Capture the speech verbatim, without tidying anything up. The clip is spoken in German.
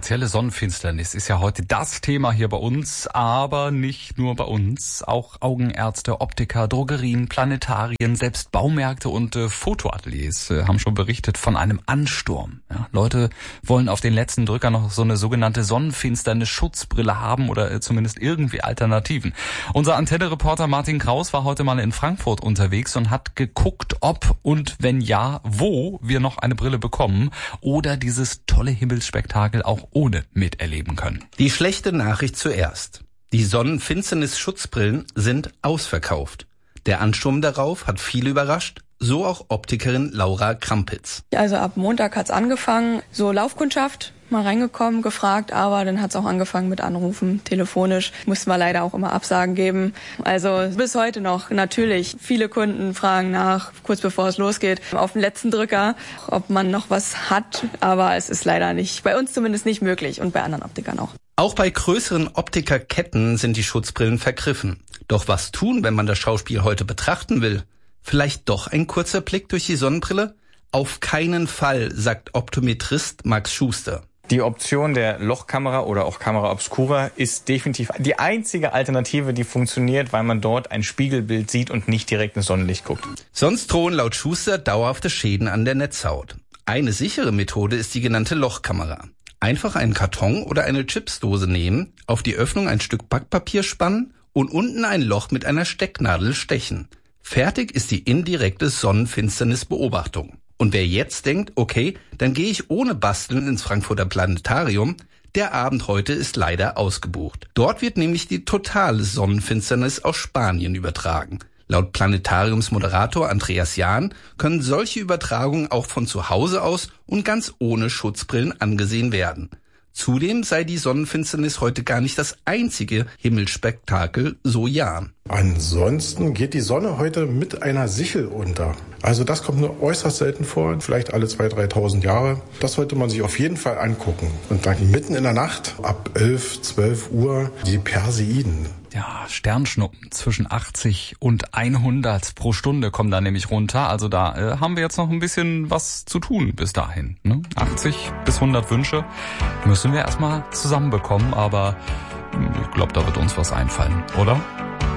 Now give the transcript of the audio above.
partielle Sonnenfinsternis ist ja heute das Thema hier bei uns, aber nicht nur bei uns. Auch Augenärzte, Optiker, Drogerien, Planetarien, selbst Baumärkte und äh, Fotoateliers äh, haben schon berichtet von einem Ansturm. Ja, Leute wollen auf den letzten Drücker noch so eine sogenannte Sonnenfinsternis-Schutzbrille haben oder äh, zumindest irgendwie Alternativen. Unser Antenne-Reporter Martin Kraus war heute mal in Frankfurt unterwegs und hat geguckt, ob und wenn ja, wo wir noch eine Brille bekommen oder dieses tolle Himmelsspektakel auch ohne miterleben können. Die schlechte Nachricht zuerst. Die Sonnenfinsternis-Schutzbrillen sind ausverkauft. Der Ansturm darauf hat viele überrascht, so auch Optikerin Laura Krampitz. Also ab Montag hat's angefangen, so Laufkundschaft, mal reingekommen, gefragt, aber dann hat's auch angefangen mit Anrufen, telefonisch. Mussten wir leider auch immer Absagen geben. Also bis heute noch natürlich. Viele Kunden fragen nach, kurz bevor es losgeht, auf den letzten Drücker, ob man noch was hat. Aber es ist leider nicht, bei uns zumindest nicht möglich und bei anderen Optikern auch. Auch bei größeren Optikerketten sind die Schutzbrillen vergriffen. Doch was tun, wenn man das Schauspiel heute betrachten will? Vielleicht doch ein kurzer Blick durch die Sonnenbrille? Auf keinen Fall, sagt Optometrist Max Schuster. Die Option der Lochkamera oder auch Camera Obscura ist definitiv die einzige Alternative, die funktioniert, weil man dort ein Spiegelbild sieht und nicht direkt ins Sonnenlicht guckt. Sonst drohen laut Schuster dauerhafte Schäden an der Netzhaut. Eine sichere Methode ist die genannte Lochkamera. Einfach einen Karton oder eine Chipsdose nehmen, auf die Öffnung ein Stück Backpapier spannen und unten ein Loch mit einer Stecknadel stechen. Fertig ist die indirekte Sonnenfinsternisbeobachtung. Und wer jetzt denkt, okay, dann gehe ich ohne Basteln ins Frankfurter Planetarium, der Abend heute ist leider ausgebucht. Dort wird nämlich die totale Sonnenfinsternis aus Spanien übertragen. Laut Planetariumsmoderator Andreas Jahn können solche Übertragungen auch von zu Hause aus und ganz ohne Schutzbrillen angesehen werden. Zudem sei die Sonnenfinsternis heute gar nicht das einzige Himmelsspektakel, so Jahn. Ansonsten geht die Sonne heute mit einer Sichel unter. Also das kommt nur äußerst selten vor, vielleicht alle zweitausend, dreitausend Jahre. Das sollte man sich auf jeden Fall angucken. Und dann mitten in der Nacht, ab elf, zwölf Uhr, die Perseiden. Ja, Sternschnuppen zwischen achtzig und hundert pro Stunde kommen da nämlich runter. Also da äh, haben wir jetzt noch ein bisschen was zu tun bis dahin. Ne? achtzig bis hundert Wünsche müssen wir erstmal zusammenbekommen, aber ich glaube, da wird uns was einfallen, oder?